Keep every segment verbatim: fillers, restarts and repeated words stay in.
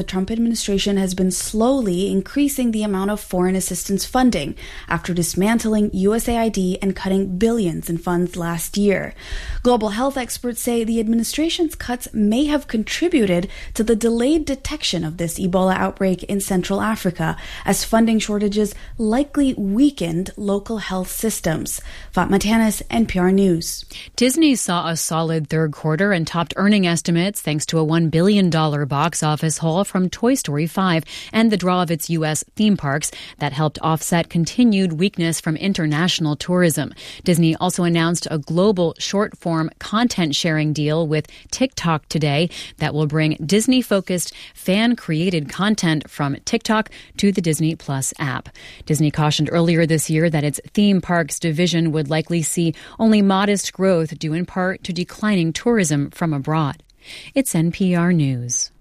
The Trump administration has been slowly increasing the amount of foreign assistance funding after dismantling U S A I D and cutting billions in funds last year. Global health experts say the administration's cuts may have contributed to the delayed detection of this Ebola outbreak in Central Africa, as funding shortages likely weakened local health systems. Fatma Tanis, N P R News. Disney saw a solid third quarter and topped earning estimates thanks to a one billion dollars box office haul from Toy Story five and the draw of its U S theme parks that helped offset continued weakness from international tourism. Disney also announced a global short-form content-sharing deal with TikTok today that will bring Disney-focused, fan-created content from TikTok to the Disney Plus app. Disney cautioned earlier this year that its theme parks division would likely see only modest growth due in part to declining tourism from abroad. It's N P R News.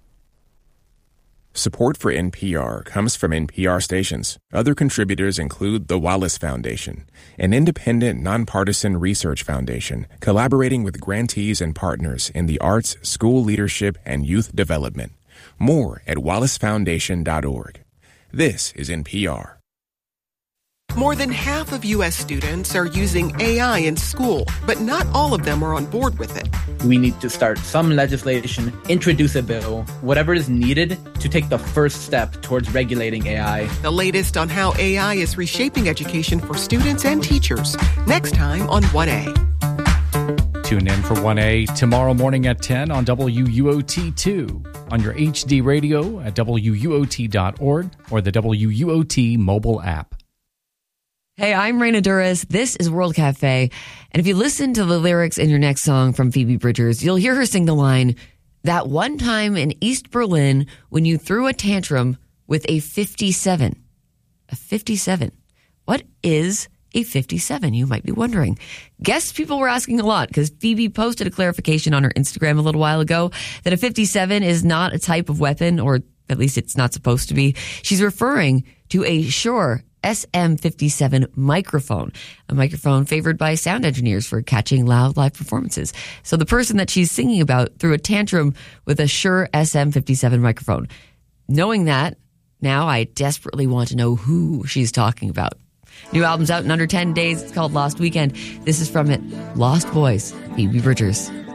Support for N P R comes from N P R stations. Other contributors include the Wallace Foundation, an independent, nonpartisan research foundation collaborating with grantees and partners in the arts, school leadership, and youth development. More at wallace foundation dot org. This is N P R. More than half of U S students are using A I in school, but not all of them are on board with it. We need to start some legislation, introduce a bill, whatever is needed to take the first step towards regulating A I. The latest on how A I is reshaping education for students and teachers. Next time on one A. Tune in for one A tomorrow morning at ten on W U O T two, on your H D radio at W U O T dot org or the W U O T mobile app. Hey, I'm Raina Duras. This is World Cafe. And if you listen to the lyrics in your next song from Phoebe Bridgers, you'll hear her sing the line, "That one time in East Berlin when you threw a tantrum with a fifty-seven. A fifty-seven. What is a fifty-seven? You might be wondering. Guess people were asking a lot because Phoebe posted a clarification on her Instagram a little while ago that a fifty-seven is not a type of weapon, or at least it's not supposed to be. She's referring to a Shure S M fifty-seven microphone, a microphone favored by sound engineers for catching loud live performances. So the person that she's singing about threw a tantrum with a Shure S M fifty-seven microphone. Knowing that, now I desperately want to know who she's talking about. New album's out in under ten days. It's called Lost Weekend. This is from it, Lost Boys, Phoebe Bridgers.